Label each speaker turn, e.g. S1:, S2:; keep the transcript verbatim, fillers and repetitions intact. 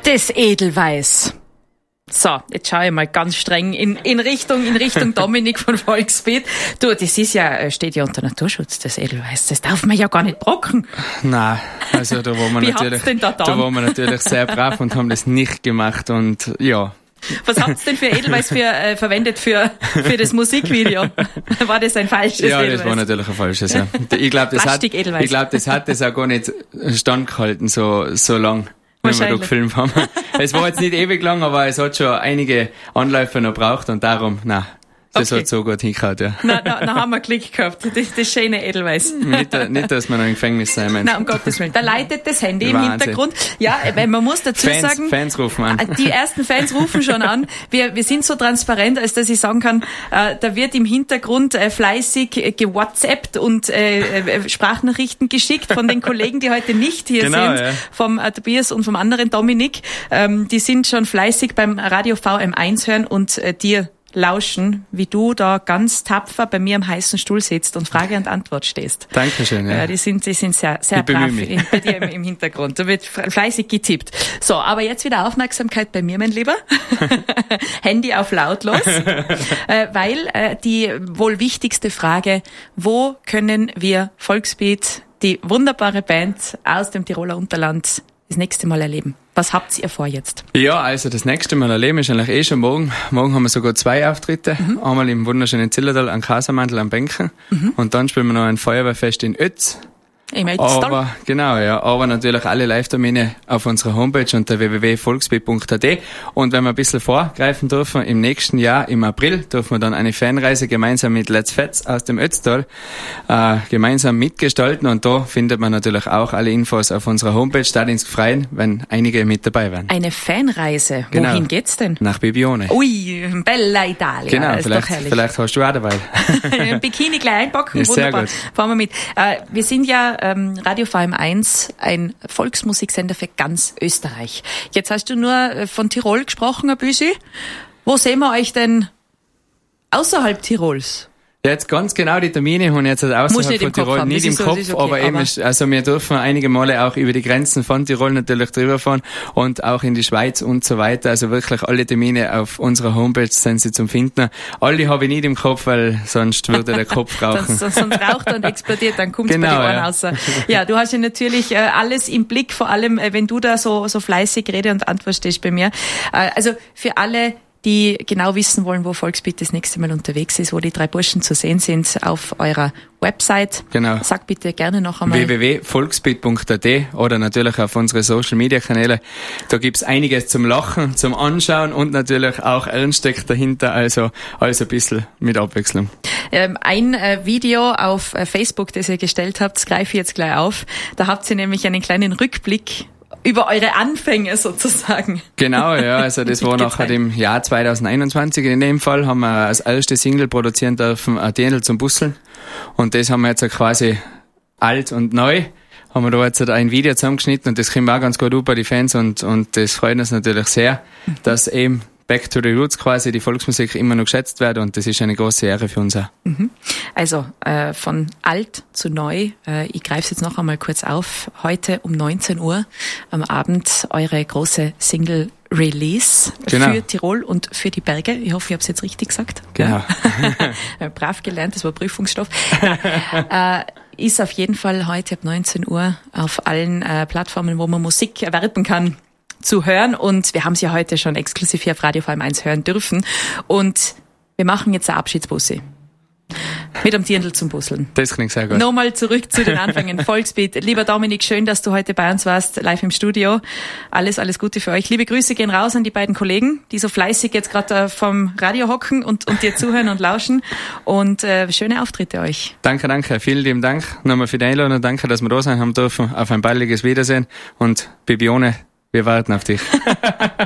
S1: Das Edelweiß. So, jetzt schaue ich mal ganz streng in, in Richtung, in Richtung Dominik von Volksbeat. Du, das ist ja, steht ja unter Naturschutz, das Edelweiß. Das darf man ja gar nicht brocken.
S2: Nein, also da waren wir
S1: Wie
S2: natürlich,
S1: habt's denn da
S2: da waren wir natürlich sehr brav und haben das nicht gemacht und ja.
S1: Was habt ihr denn für Edelweiß für, äh, verwendet für, für das Musikvideo? War das ein falsches
S2: ja,
S1: Edelweiß?
S2: Ja, das war natürlich ein falsches, ja. Ich glaube, das hat,
S1: Plastik-Edelweiß.
S2: ich glaube, das hat das auch gar nicht standgehalten, so, so lang. Wenn wir da gefilmt haben. Es war jetzt nicht ewig lang, aber es hat schon einige Anläufe noch gebraucht und darum, nein, das
S1: okay.
S2: hat so gut hingehauen, ja.
S1: Na, na, na haben wir Glück gehabt. Das, das schöne Edelweiß.
S2: Nicht, nicht, dass wir noch im Gefängnis sein müssen.
S1: Nein, um Gottes Willen. Da leitet das Handy
S2: Wahnsinn.
S1: im Hintergrund. Ja, weil man muss dazu
S2: Fans,
S1: sagen,
S2: Fans rufen an.
S1: Die ersten Fans rufen schon an. Wir, wir sind so transparent, als dass ich sagen kann, äh, da wird im Hintergrund äh, fleißig äh, gewhatsappt und äh, äh, Sprachnachrichten geschickt von den Kollegen, die heute nicht hier
S2: genau,
S1: sind,
S2: ja.
S1: vom äh, Tobias und vom anderen Dominik. Ähm, die sind schon fleißig beim Radio V M eins hören und äh, dir lauschen, wie du da ganz tapfer bei mir am heißen Stuhl sitzt und Frage und Antwort stehst.
S2: Dankeschön, ja.
S1: Ja, die sind, die sind sehr, sehr brav in, bei dir im, im Hintergrund. Da wird fleißig getippt. So, aber jetzt wieder Aufmerksamkeit bei mir, mein Lieber. Handy auf lautlos. äh, weil äh, die wohl wichtigste Frage, wo können wir Volksbeat, die wunderbare Band aus dem Tiroler Unterland, das nächste Mal erleben? Was habt ihr vor jetzt?
S2: Ja, also das nächste Mal erleben ist eigentlich eh schon morgen. Morgen haben wir sogar zwei Auftritte. Mhm. Einmal im wunderschönen Zillertal an Kasermantel am Bänken. Mhm. Und dann spielen wir noch ein Feuerwehrfest in Ötz.
S1: Im Ötztal.
S2: Aber, genau, ja. Aber natürlich alle Live-Termine auf unserer Homepage unter w w w punkt volksbeat punkt a t. Und wenn wir ein bisschen vorgreifen dürfen, im nächsten Jahr, im April, dürfen wir dann eine Fanreise gemeinsam mit Let's Fets aus dem Ötztal äh, gemeinsam mitgestalten. Und da findet man natürlich auch alle Infos auf unserer Homepage. Stadtdienst freien, wenn einige mit dabei wären.
S1: Eine Fanreise.
S2: Genau.
S1: Wohin geht's denn?
S2: Nach Bibione.
S1: Ui, Bella Italia.
S2: Genau,
S1: ist
S2: vielleicht,
S1: doch herrlich.
S2: vielleicht hast du auch dabei.
S1: Ein Bikini gleich einpacken,
S2: ja,
S1: wunderbar.
S2: sehr gut.
S1: Fahren wir mit. Äh, wir sind ja ähm, Radio V M eins, ein Volksmusiksender für ganz Österreich. Jetzt hast du nur äh, von Tirol gesprochen, ein bisschen. Wo sehen wir euch denn außerhalb Tirols?
S2: Ja, jetzt ganz genau die Termine haben jetzt außerhalb von Tirol nicht im Kopf,
S1: okay,
S2: aber eben, ist, also wir dürfen einige Male auch über die Grenzen von Tirol natürlich drüber fahren und auch in die Schweiz und so weiter. Also wirklich alle Termine auf unserer Homepage sind sie zum Finden. Alle habe ich nicht im Kopf, weil sonst würde der Kopf rauchen.
S1: sonst, sonst raucht und explodiert, dann kommt es
S2: genau,
S1: bei die Ohren
S2: ja.
S1: raus. Ja, du hast ja natürlich äh, alles im Blick, vor allem äh, wenn du da so, so fleißig Rede und Antwort stehst bei mir. Äh, also für alle, die genau wissen wollen, wo Volksbeat das nächste Mal unterwegs ist, wo die drei Burschen zu sehen sind, auf eurer Website.
S2: Genau.
S1: Sag bitte gerne noch einmal.
S2: w w w punkt volksbeat punkt a t oder natürlich auf unsere Social Media Kanäle. Da gibt's einiges zum Lachen, zum Anschauen und natürlich auch Ernststeck dahinter, also alles ein bisschen mit Abwechslung.
S1: Ähm, ein äh, Video auf äh, Facebook, das ihr gestellt habt, greife ich jetzt gleich auf. Da habt ihr nämlich einen kleinen Rückblick über eure Anfänge sozusagen.
S2: Genau, ja, also das war nachher im Jahr zwanzig einundzwanzig. In dem Fall haben wir als erste Single produzieren dürfen, ein Dirndl zum Busseln. Und das haben wir jetzt quasi alt und neu. Haben wir da jetzt ein Video zusammengeschnitten und das kommt auch ganz gut an bei den Fans und, und das freut uns natürlich sehr, dass eben Back to the Roots quasi die Volksmusik immer noch geschätzt wird und das ist eine große Ehre für uns auch.
S1: Also äh, von alt zu neu, äh, ich greife es jetzt noch einmal kurz auf. Heute um neunzehn Uhr am Abend eure große Single Release
S2: genau.
S1: für Tirol und für die Berge. Ich hoffe, ich habe es jetzt richtig gesagt.
S2: Genau.
S1: Ja. Brav gelernt, das war Prüfungsstoff. äh, ist auf jeden Fall heute ab neunzehn Uhr auf allen äh, Plattformen, wo man Musik erwerben kann, zu hören. Und wir haben sie ja heute schon exklusiv hier auf Radio V M eins hören dürfen. Und wir machen jetzt eine Abschiedsbusse. Mit einem Dirndl zum Busseln.
S2: Das klingt sehr gut.
S1: Nochmal zurück zu den Anfängen. Volksbeat. Lieber Dominik, schön, dass du heute bei uns warst, live im Studio. Alles, alles Gute für euch. Liebe Grüße gehen raus an die beiden Kollegen, die so fleißig jetzt gerade vom Radio hocken und, und dir zuhören und lauschen. Und äh, schöne Auftritte euch.
S2: Danke, danke. Vielen lieben Dank nochmal für die Einladung. Danke, dass wir da sein haben dürfen. Auf ein baldiges Wiedersehen. Und Bibione, wir warten auf dich.